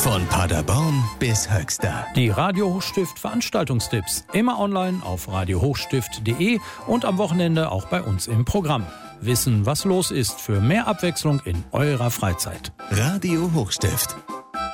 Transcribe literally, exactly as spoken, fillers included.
Von Paderborn bis Höxter. Die Radio Hochstift Veranstaltungstipps. Immer online auf radio hochstift punkt de und am Wochenende auch bei uns im Programm. Wissen, was los ist, für mehr Abwechslung in eurer Freizeit. Radio Hochstift.